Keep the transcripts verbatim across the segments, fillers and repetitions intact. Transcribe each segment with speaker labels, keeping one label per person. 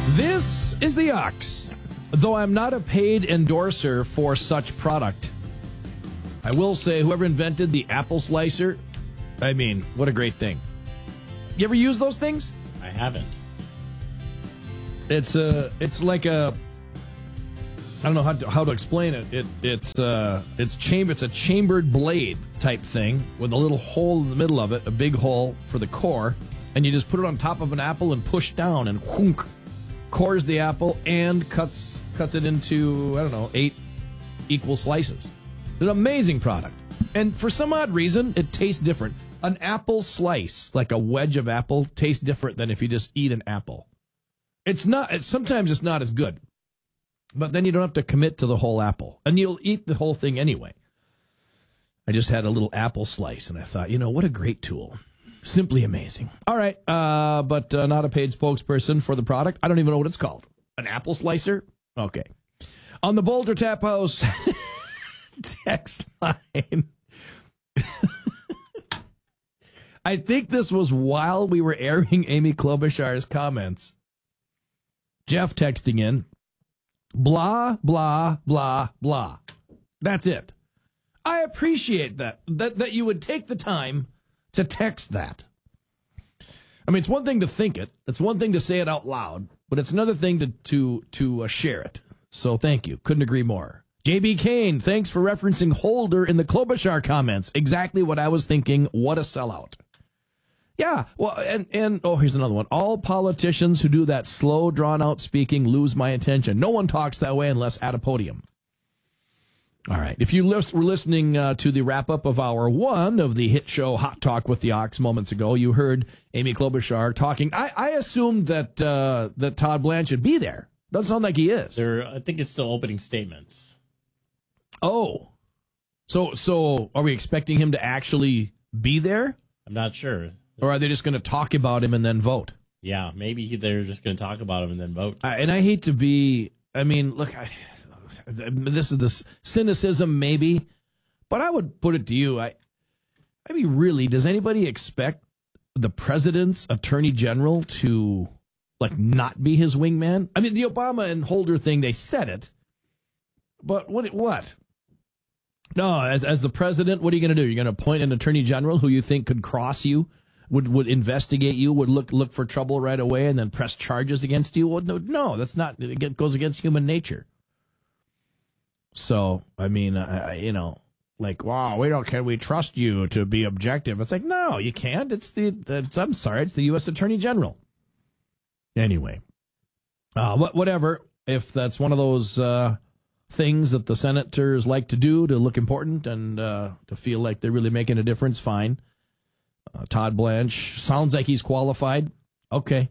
Speaker 1: This is the Ox. Though I'm not a paid endorser for such product, I will say whoever invented the apple slicer, I mean, what a great thing. You ever use those things?
Speaker 2: I haven't.
Speaker 1: It's a, it's like a, I don't know how to, how to explain it. It it's uh it's chamber it's a chambered blade type thing with a little hole in the middle of it, a big hole for the core, and you just put it on top of an apple and push down and whoonk, cores the apple and cuts cuts it into, I don't know, eight equal slices. It's an amazing product. And for some odd reason, it tastes different. An apple slice, like a wedge of apple, tastes different than if you just eat an apple. It's not, it's, sometimes it's not as good. But then you don't have to commit to the whole apple. And you'll eat the whole thing anyway. I just had a little apple slice, and I thought, you know, what a great tool. Simply amazing. All right, uh, but uh, not a paid spokesperson for the product. I don't even know what it's called. An apple slicer? Okay. On the Boulder Tap House text line. I think this was while we were airing Amy Klobuchar's comments. Jeff texting in. Blah, blah, blah, blah. That's it. I appreciate that, that, that you would take the time to text that. I mean, it's one thing to think it. It's one thing to say it out loud, but it's another thing to to to uh, share it. So thank you. Couldn't agree more. J B Kane, thanks for referencing Holder in the Klobuchar comments. Exactly what I was thinking. What a sellout. Yeah, well, and, and, oh, here's another one. All politicians who do that slow, drawn-out speaking lose my attention. No one talks that way unless at a podium. All right. If you lis- were listening uh, to the wrap-up of hour one of the hit show Hot Talk with the Ox moments ago, you heard Amy Klobuchar talking. I, I assumed that uh, that Todd Blanche would be there. Doesn't sound like he is.
Speaker 2: There, I think it's still opening statements.
Speaker 1: Oh. So, so are we expecting him to actually be there?
Speaker 2: I'm not sure.
Speaker 1: Or are they just going to talk about him and then vote?
Speaker 2: Yeah, maybe they're just going to talk about him and then vote.
Speaker 1: I, and I hate to be, I mean, look, I, this is the cynicism maybe, but I would put it to you. I, I mean, really, does anybody expect the president's attorney general to, like, not be his wingman? I mean, the Obama and Holder thing, they said it, but what? What? No, as as the president, what are you going to do? You're going to appoint an attorney general who you think could cross you? Would would investigate you, would look look for trouble right away, and then press charges against you? Well, no, no, that's not. It goes against human nature. So, I mean, uh, you know, like, wow, we don't can we trust you to be objective? It's like, no, you can't. It's the. It's, I'm sorry, it's the U S Attorney General. Anyway, uh, what whatever. If that's one of those uh, things that the senators like to do to look important and uh, to feel like they're really making a difference, fine. Uh, Todd Blanche sounds like he's qualified. Okay.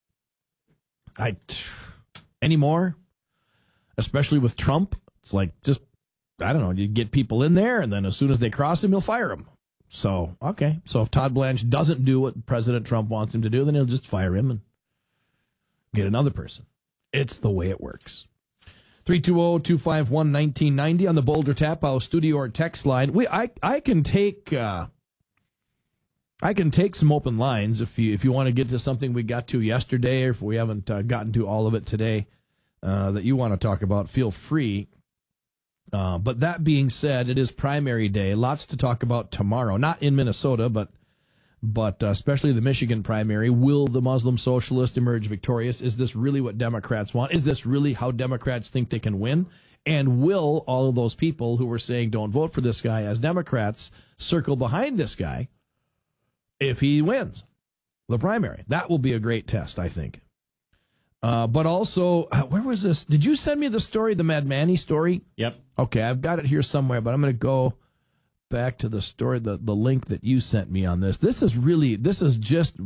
Speaker 1: I any more, especially with Trump. It's like just I don't know. You get people in there, and then as soon as they cross him, he'll fire him. So okay. So if Todd Blanche doesn't do what President Trump wants him to do, then he'll just fire him and get another person. It's the way it works. three two zero, two five one, one nine nine zero on the Boulder Tap House studio or text line. We I I can take. Uh, I can take some open lines if you if you want to get to something we got to yesterday, or if we haven't uh, gotten to all of it today uh, that you want to talk about. Feel free. Uh, but that being said, it is primary day. Lots to talk about tomorrow. Not in Minnesota, but but uh, especially the Michigan primary. Will the Muslim socialist emerge victorious? Is this really what Democrats want? Is this really how Democrats think they can win? And will all of those people who were saying don't vote for this guy as Democrats circle behind this guy if he wins the primary? That will be a great test, I think. Uh, but also, uh, where was this? Did you send me the story, the Madmani story?
Speaker 2: Yep.
Speaker 1: Okay, I've got it here somewhere, but I'm going to go back to the story, the, the link that you sent me on this. This is really, this is just,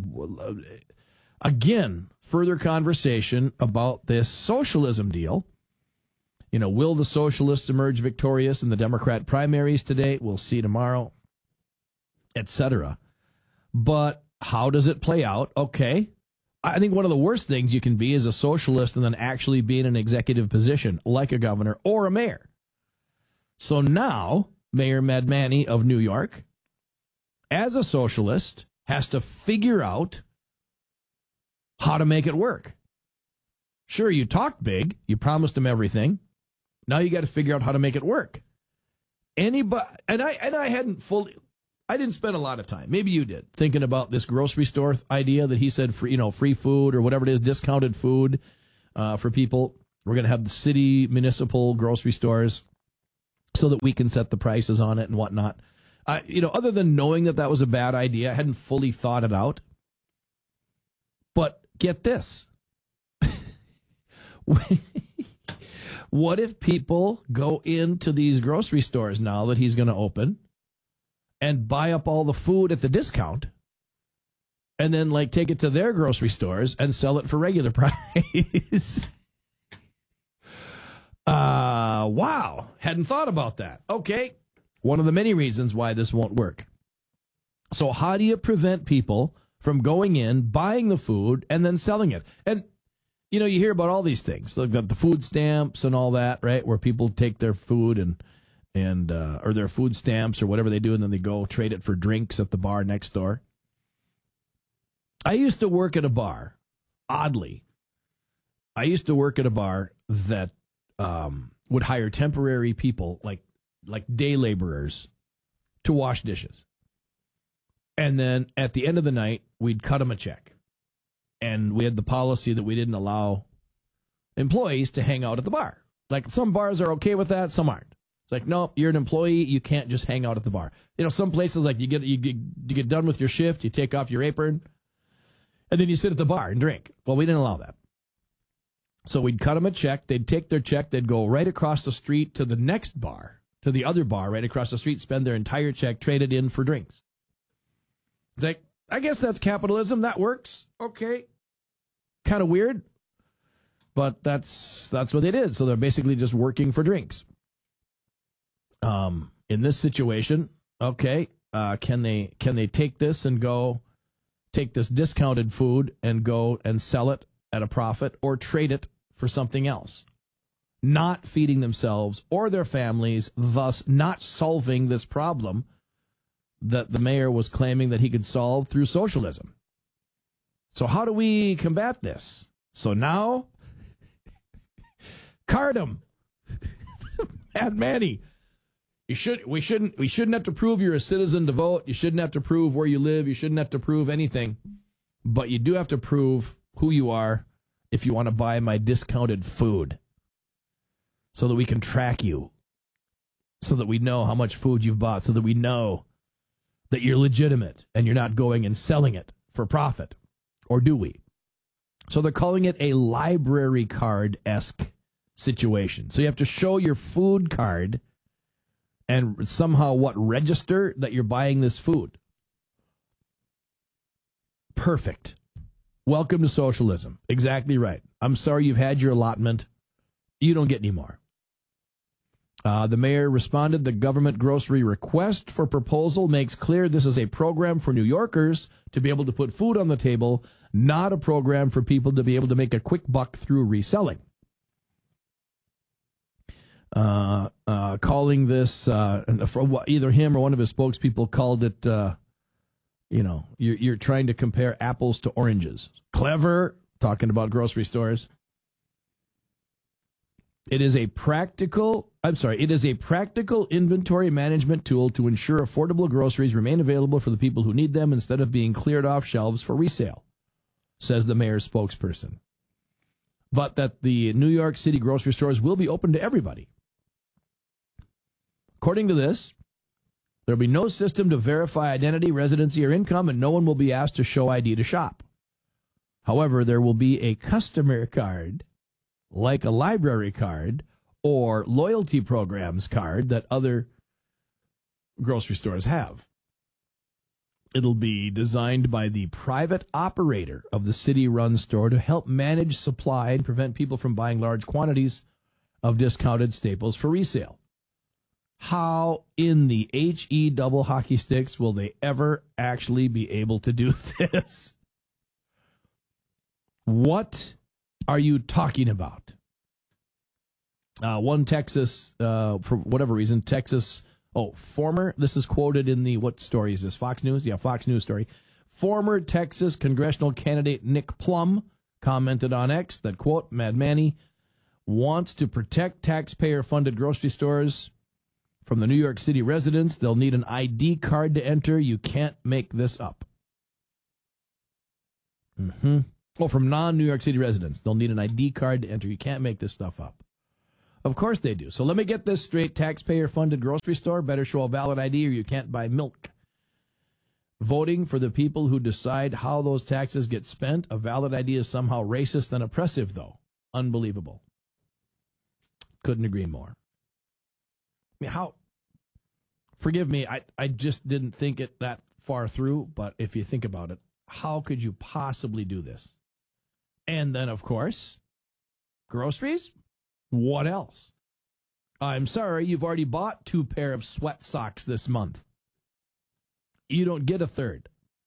Speaker 1: again, further conversation about this socialism deal. You know, will the socialists emerge victorious in the Democrat primaries today? We'll see tomorrow, et cetera. But how does it play out? Okay. I think one of the worst things you can be is a socialist and then actually be in an executive position like a governor or a mayor. So now Mayor Madmani of New York, as a socialist, has to figure out how to make it work. Sure, you talked big. You promised them everything. Now you got to figure out how to make it work. Anybody, and I and I hadn't fully, I didn't spend a lot of time. Maybe you did, thinking about this grocery store idea that he said, free, you know, free food or whatever it is, discounted food uh, for people. We're going to have the city municipal grocery stores so that we can set the prices on it and whatnot. Uh, you know, other than knowing that that was a bad idea, I hadn't fully thought it out. But get this. What if people go into these grocery stores now that he's going to open and buy up all the food at the discount and then like take it to their grocery stores and sell it for regular price? uh, wow. Hadn't thought about that. Okay. One of the many reasons why this won't work. So how do you prevent people from going in, buying the food, and then selling it? And you know, you hear about all these things. They've got the food stamps and all that, right? Where people take their food and and uh, or their food stamps or whatever they do, and then they go trade it for drinks at the bar next door. I used to work at a bar. Oddly, I used to work at a bar that um, would hire temporary people, like like day laborers, to wash dishes. And then at the end of the night, we'd cut them a check. And we had the policy that we didn't allow employees to hang out at the bar. Like, some bars are okay with that, some aren't. It's like, no, you're an employee, you can't just hang out at the bar. You know, some places, like, you get you get, you get done with your shift, you take off your apron, and then you sit at the bar and drink. Well, we didn't allow that. So we'd cut them a check, they'd take their check, they'd go right across the street to the next bar, to the other bar right across the street, spend their entire check, trade it in for drinks. It's like, I guess that's capitalism. That works. Okay. Kind of weird, but that's that's what they did. So they're basically just working for drinks. Um, in this situation, okay, uh, can they can they take this and go take this discounted food and go and sell it at a profit or trade it for something else, not feeding themselves or their families, thus not solving this problem that the mayor was claiming that he could solve through socialism. So how do we combat this? So now, card him. Mad Manny. You should, we shouldn't, we shouldn't have to prove you're a citizen to vote. You shouldn't have to prove where you live. You shouldn't have to prove anything. But you do have to prove who you are if you want to buy my discounted food, so that we can track you, so that we know how much food you've bought, so that we know that you're legitimate and you're not going and selling it for profit. Or do we? So they're calling it a library card-esque situation. So you have to show your food card and somehow what register that you're buying this food. Perfect. Welcome to socialism. Exactly right. I'm sorry you've had your allotment. You don't get any more. Uh, the mayor responded, the government grocery request for proposal makes clear this is a program for New Yorkers to be able to put food on the table, not a program for people to be able to make a quick buck through reselling. Uh, uh, calling this, uh, either him or one of his spokespeople called it, uh, you know, you're, you're trying to compare apples to oranges. Clever, talking about grocery stores. It is a practical, I'm sorry, it is a practical inventory management tool to ensure affordable groceries remain available for the people who need them instead of being cleared off shelves for resale, says the mayor's spokesperson. But that the New York City grocery stores will be open to everybody. According to this, there will be no system to verify identity, residency, or income, and no one will be asked to show I D to shop. However, there will be a customer card, like a library card or loyalty programs card that other grocery stores have. It'll be designed by the private operator of the city-run store to help manage supply and prevent people from buying large quantities of discounted staples for resale. How in the H E double hockey sticks will they ever actually be able to do this? What are you talking about? Uh, one Texas, uh, for whatever reason, Texas, oh, former, this is quoted in the, what story is this, Fox News? Yeah, Fox News story. Former Texas congressional candidate Nick Plum commented on X that, quote, Mad Manny wants to protect taxpayer-funded grocery stores from the New York City residents. They'll need an I D card to enter. You can't make this up. Mm-hmm. Oh, from non-New York City residents. They'll need an I D card to enter. You can't make this stuff up. Of course they do. So let me get this straight. Taxpayer-funded grocery store better show a valid I D or you can't buy milk. Voting for the people who decide how those taxes get spent. A valid I D is somehow racist and oppressive, though. Unbelievable. Couldn't agree more. I mean, how... Forgive me, I, I just didn't think it that far through, but if you think about it, how could you possibly do this? And then, of course, groceries? What else? I'm sorry, you've already bought two pair of sweat socks this month. You don't get a third.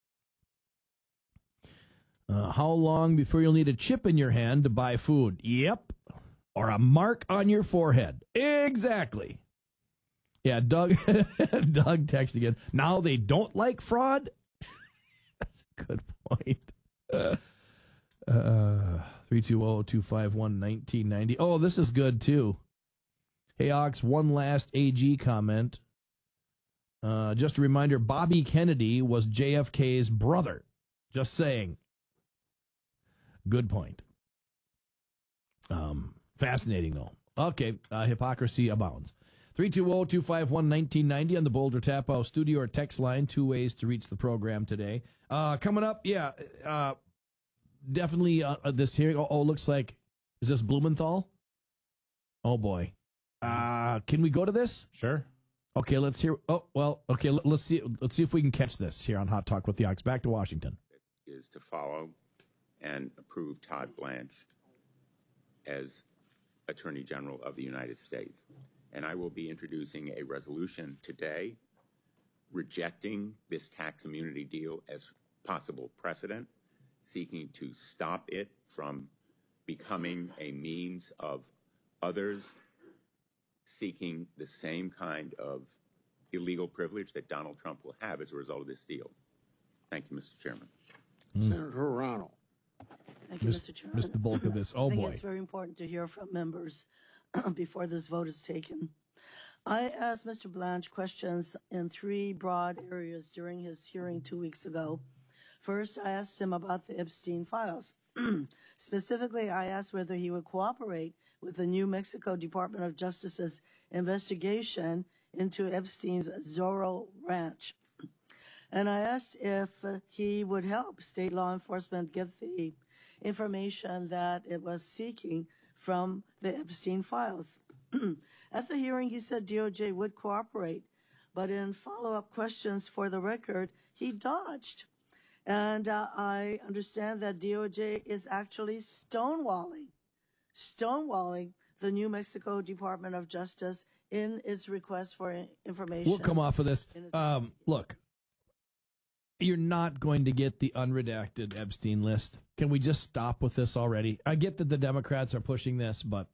Speaker 1: Uh, how long before you'll need a chip in your hand to buy food? Yep. Or a mark on your forehead. Exactly. Yeah, Doug Doug texted again. Now they don't like fraud? That's a good point. Uh, three two zero, two five one, one nine nine zero. Oh, this is good, too. Hey, Ox, one last A G comment. Uh, just a reminder, Bobby Kennedy was J F K's brother. Just saying. Good point. Um, fascinating, though. Okay, uh, hypocrisy abounds. three two zero, two five one, one nine nine zero on the Boulder Tap House studio or text line. Two ways to reach the program today. Uh, coming up, yeah, uh, definitely uh, this hearing. Oh, oh, looks like, is this Blumenthal? Oh, boy. Uh, can we go to this?
Speaker 2: Sure.
Speaker 1: Okay, let's hear. Oh, well, okay, let, let's see. Let's see if we can catch this here on Hot Talk with the Ox. Back to Washington.
Speaker 3: Is to follow and approve Todd Blanche as Attorney General of the United States. And I will be introducing a resolution today rejecting this tax immunity deal as possible precedent, seeking to stop it from becoming a means of others seeking the same kind of illegal privilege that Donald Trump will have as a result of this deal. Thank you, Mister Chairman.
Speaker 4: Mm. Senator Rano.
Speaker 5: Thank you, Mister Chairman.
Speaker 1: Missed the bulk of this. Oh,
Speaker 5: I think
Speaker 1: boy.
Speaker 5: it's very important to hear from members before this vote is taken. I asked Mister Blanche questions in three broad areas during his hearing two weeks ago. First, I asked him about the Epstein files. Specifically, I asked whether he would cooperate with the New Mexico Department of Justice's investigation into Epstein's Zorro Ranch. And I asked if uh, he would help state law enforcement get the information that it was seeking from the Epstein files. At the hearing, he said D O J would cooperate, but in follow-up questions for the record, he dodged. And uh, I understand that D O J is actually stonewalling, stonewalling the New Mexico Department of Justice in its request for information.
Speaker 1: We'll come off of this. Um, look, you're not going to get the unredacted Epstein list. Can we just stop with this already? I get that the Democrats are pushing this, but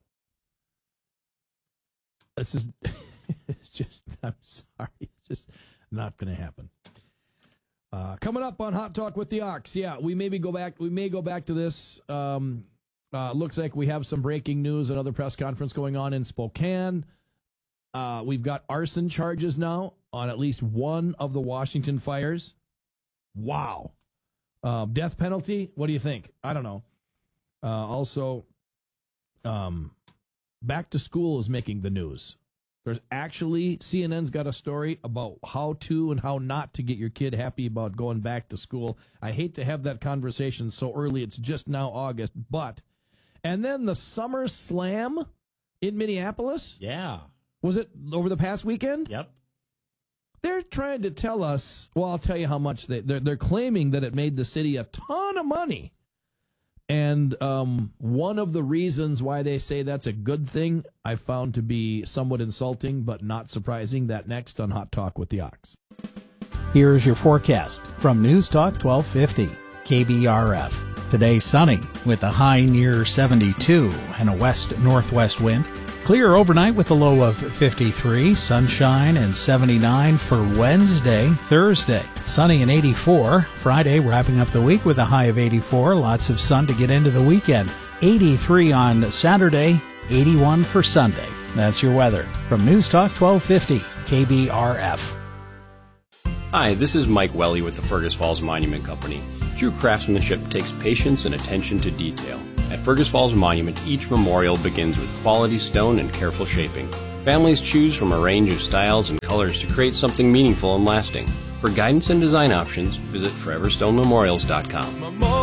Speaker 1: this is it's just, I'm sorry, it's just not going to happen. Uh, coming up on Hot Talk with the Ox, yeah, we maybe go back. We may go back to this. Um, uh, looks like we have some breaking news. Another press conference going on in Spokane. Uh, we've got arson charges now on at least one of the Washington fires. Wow. Uh, death penalty. What do you think? I don't know. Uh, also, um, back to school is making the news. There's actually, C N N's got a story about how to and how not to get your kid happy about going back to school. I hate to have that conversation so early. It's just now August, but, and then the Summer Slam in Minneapolis.
Speaker 2: Yeah.
Speaker 1: Was it over the past weekend?
Speaker 2: Yep.
Speaker 1: They're trying to tell us, well, I'll tell you how much they, they're, they're claiming that it made the city a ton of money. And um, one of the reasons why they say that's a good thing, I found to be somewhat insulting, but not surprising. That next on Hot Talk with the Ox.
Speaker 4: Here's your forecast from News Talk twelve fifty, K B R F. Today sunny with a high near seventy-two and a west-northwest wind. Clear overnight with a low of fifty-three, sunshine and seventy-nine for Wednesday, Thursday. Sunny and eighty-four. Friday, wrapping up the week with a high of eighty-four. Lots of sun to get into the weekend. eighty-three on Saturday, eighty-one for Sunday. That's your weather. From News Talk twelve fifty, K B R F.
Speaker 6: Hi, this is Mike Welly with the Fergus Falls Monument Company. True craftsmanship takes patience and attention to detail. At Fergus Falls Monument, each memorial begins with quality stone and careful shaping. Families choose from a range of styles and colors to create something meaningful and lasting. For guidance and design options, visit forever stone memorials dot com.